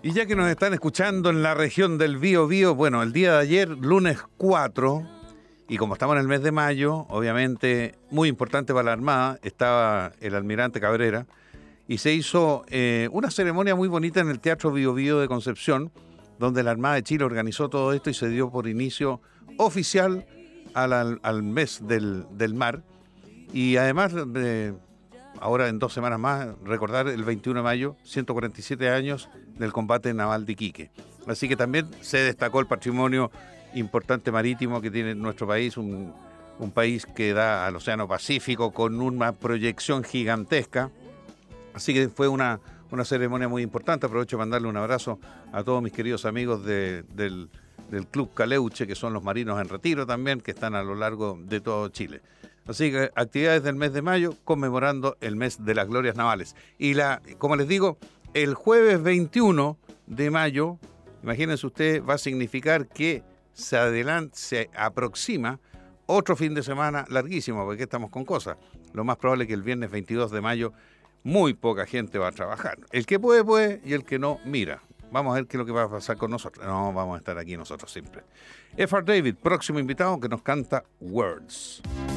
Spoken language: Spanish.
Y ya que nos están escuchando en la región del Bío, bueno, el día de ayer, lunes 4, y como estamos en el mes de mayo, obviamente muy importante para la Armada, estaba el almirante Cabrera, y se hizo una ceremonia muy bonita en el Teatro Bío de Concepción, donde la Armada de Chile organizó todo esto y se dio por inicio oficial al mes del mar. Y además, ahora en 2 semanas más, recordar el 21 de mayo, 147 años del combate naval de Iquique. Así que también se destacó el patrimonio importante marítimo que tiene nuestro país, un país que da al Océano Pacífico con una proyección gigantesca. Así que fue una ceremonia muy importante. Aprovecho para mandarle un abrazo a todos mis queridos amigos del Club Caleuche, que son los marinos en retiro también, que están a lo largo de todo Chile. Así que actividades del mes de mayo, conmemorando el mes de las glorias navales. Y como les digo, el jueves 21 de mayo, imagínense ustedes, va a significar que se aproxima otro fin de semana larguísimo, porque estamos con cosas. Lo más probable es que el viernes 22 de mayo muy poca gente va a trabajar. El que puede, puede, y el que no, mira. Vamos a ver qué es lo que va a pasar con nosotros. No, vamos a estar aquí nosotros siempre. F.R. David, próximo invitado que nos canta Words.